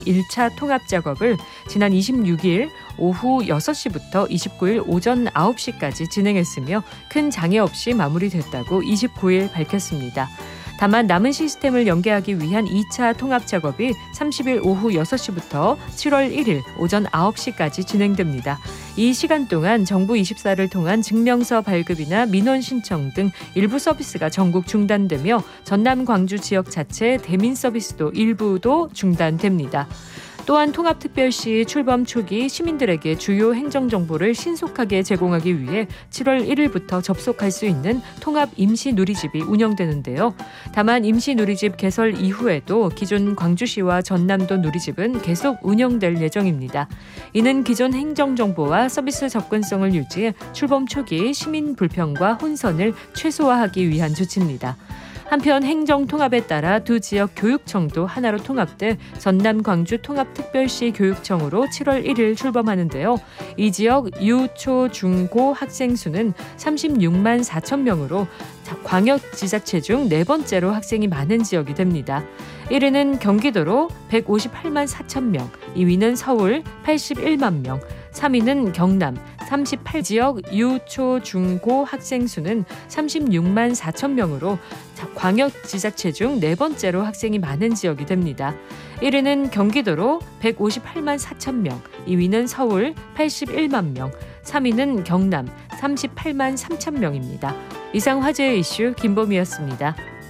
1차 통합 작업을 지난 26일 오후 6시부터 29일 오전 9시까지 진행했으며 큰 장애 없이 마무리됐다고 29일 밝혔습니다. 다만 남은 시스템을 연계하기 위한 2차 통합 작업이 30일 오후 6시부터 7월 1일 오전 9시까지 진행됩니다. 이 시간 동안 정부24를 통한 증명서 발급이나 민원 신청 등 일부 서비스가 전국 중단되며 전남 광주 지역 자체 대민 서비스도 일부도 중단됩니다. 또한 통합특별시 출범 초기 시민들에게 주요 행정정보를 신속하게 제공하기 위해 7월 1일부터 접속할 수 있는 통합 임시누리집이 운영되는데요. 다만 임시누리집 개설 이후에도 기존 광주시와 전남도 누리집은 계속 운영될 예정입니다. 이는 기존 행정정보와 서비스 접근성을 유지해 출범 초기 시민 불평과 혼선을 최소화하기 위한 조치입니다. 한편 행정통합에 따라 두 지역 교육청도 하나로 통합돼 전남 광주 통합특별시 교육청으로 7월 1일 출범하는데요. 이 지역 유, 초, 중, 고 학생 수는 36만 4천 명으로 광역지자체 중 네 번째로 학생이 많은 지역이 됩니다. 1위는 경기도로 158만 4천 명, 2위는 서울 81만 명, 3위는 경남 38지역 유, 초, 중, 고 학생 수는 36만 4천 명으로 광역지자체 중 네 번째로 학생이 많은 지역이 됩니다. 1위는 경기도로 158만 4천 명, 2위는 서울 81만 명, 3위는 경남 38만 3천 명입니다. 이상 화제의 이슈 김범희였습니다.